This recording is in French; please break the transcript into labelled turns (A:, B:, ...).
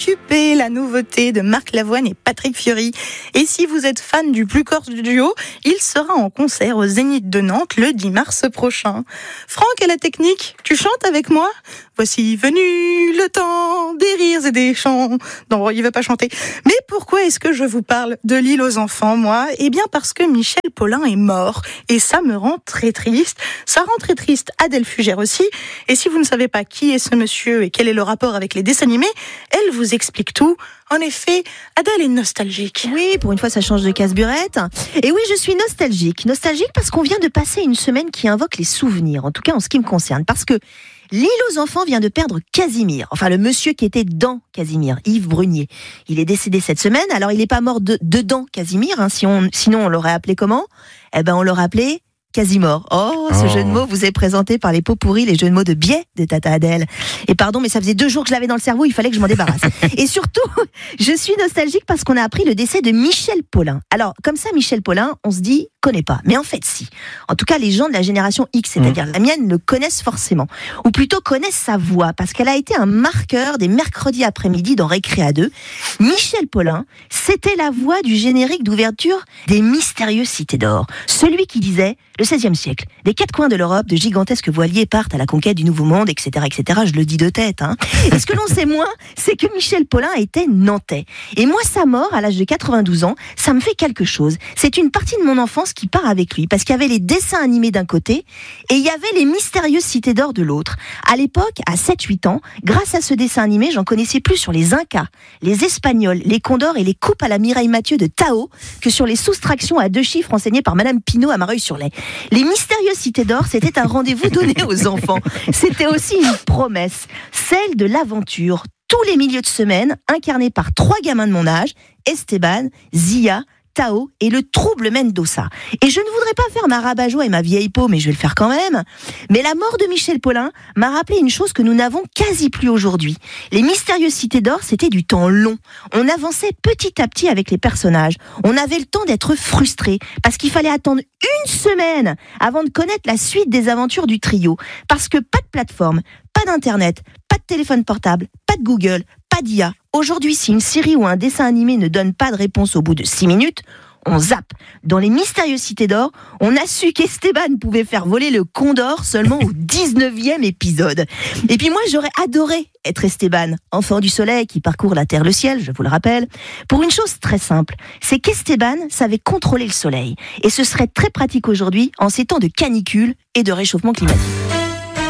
A: Occupé, la nouveauté de Marc Lavoine et Patrick Fiori. Et si vous êtes fan du plus corse du duo, il sera en concert au Zénith de Nantes le 10 mars prochain. Franck et la technique, tu chantes avec moi ? Voici venu le temps des rires et des chants. Non, il veut pas chanter. Mais pourquoi est-ce que je vous parle de l'île aux enfants, moi ? Eh bien parce que Michel Paulin est mort. Et ça me rend très triste. Ça rend très triste Adèle Fugère aussi. Et si vous ne savez pas qui est ce monsieur et quel est le rapport avec les dessins animés, elle vous explique tout. En effet, Adèle est nostalgique.
B: Oui, pour une fois, ça change de casse-burette. Et oui, je suis nostalgique. Nostalgique parce qu'on vient de passer une semaine qui invoque les souvenirs, en tout cas en ce qui me concerne. Parce que l'île aux enfants vient de perdre Casimir. Enfin, le monsieur qui était dans Casimir, Yves Brunier. Il est décédé cette semaine. Alors, il n'est pas mort dedans Casimir. Sinon, on l'aurait appelé comment ? Eh ben, on l'aurait appelé Casimor. Ce jeu de mots vous est présenté par les pots pourris, les jeux de mots de biais de Tata Adèle. Et pardon, mais ça faisait 2 jours que je l'avais dans le cerveau, il fallait que je m'en débarrasse. Et surtout, je suis nostalgique parce qu'on a appris le décès de Michel Paulin. Alors, comme ça, Michel Paulin, on se dit, connaît pas. Mais en fait, si. En tout cas, les gens de la génération X, c'est-à-dire la mienne, le connaissent forcément. Ou plutôt connaissent sa voix, parce qu'elle a été un marqueur des mercredis après-midi dans Récréa 2. Michel Paulin, c'était la voix du générique d'ouverture des Mystérieuses Cités d'Or. Celui qui disait, le XVIe siècle, des 4 coins de l'Europe, de gigantesques voiliers partent à la conquête du Nouveau Monde, etc., etc. Je le dis de tête, hein. Et ce que l'on sait moins, c'est que Michel Paulin était nantais. Et moi, sa mort, à l'âge de 92 ans, ça me fait quelque chose. C'est une partie de mon enfance qui part avec lui, parce qu'il y avait les dessins animés d'un côté, et il y avait les Mystérieuses Cités d'Or de l'autre. À l'époque, à 7-8 ans, grâce à ce dessin animé, j'en connaissais plus sur les Incas, les Espagnols, les Condors et les coupes à la Mireille Mathieu de Tao, que sur les soustractions à 2 chiffres enseignées par Madame Pinault à Mareuil-sur-Lay. Les Mystérieuses Cités d'Or, c'était un rendez-vous donné aux enfants. C'était aussi une promesse, celle de l'aventure. Tous les milieux de semaine, incarnés par 3 gamins de mon âge, Esteban, Zia, Tao et le trouble Mendoza. Et je ne voudrais pas faire ma rabat-joie et ma vieille peau, mais je vais le faire quand même. Mais la mort de Michel Paulin m'a rappelé une chose que nous n'avons quasi plus aujourd'hui. Les Mystérieuses Cités d'Or, c'était du temps long. On avançait petit à petit avec les personnages. On avait le temps d'être frustré, parce qu'il fallait attendre 1 semaine avant de connaître la suite des aventures du trio. Parce que pas de plateforme, pas d'internet, pas de téléphone portable, pas de Google, pas d'IA. Aujourd'hui, si une série ou un dessin animé ne donne pas de réponse au bout de 6 minutes, on zappe. Dans les Mystérieuses Cités d'Or, on a su qu'Esteban pouvait faire voler le Condor seulement au 19e épisode. Et puis moi, j'aurais adoré être Esteban, enfant du soleil qui parcourt la terre, le ciel, je vous le rappelle, pour une chose très simple, c'est qu'Esteban savait contrôler le soleil. Et ce serait très pratique aujourd'hui en ces temps de canicule et de réchauffement climatique.